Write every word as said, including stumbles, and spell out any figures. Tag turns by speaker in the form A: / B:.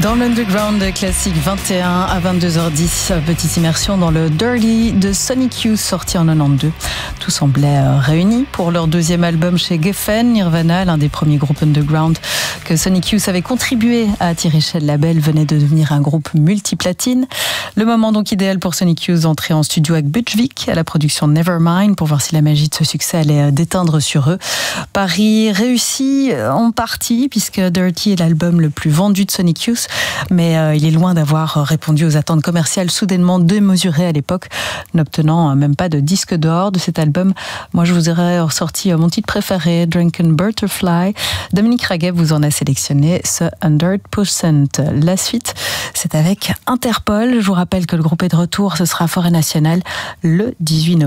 A: Dans l'Underground classique vingt et un à vingt-deux heures dix, petite immersion dans le Dirty de Sonic Youth sorti en quatre-vingt-douze. Tout semblait réuni pour leur deuxième album chez Geffen. Nirvana, l'un des premiers groupes underground que Sonic Youth avait contribué à attirer chez le label, venait de devenir un groupe multiplatine. Le moment donc idéal pour Sonic Youth d'entrer en studio avec Butch Vig à la production de Nevermind pour voir si la magie de ce succès allait déteindre sur eux. Pari réussi en partie puisque Dirty est l'album le plus vendu de Sonic Youth, mais euh, il est loin d'avoir répondu aux attentes commerciales soudainement démesurées à l'époque, n'obtenant même pas de disque d'or de cet album. Moi, je vous aurais ressorti mon titre préféré, Drunken Butterfly. Dominique Raguet vous en a sélectionné ce hundred percent. La suite, c'est avec Interpol. Je vous rappelle que le groupe est de retour, ce sera Forêt Nationale le dix-huit novembre.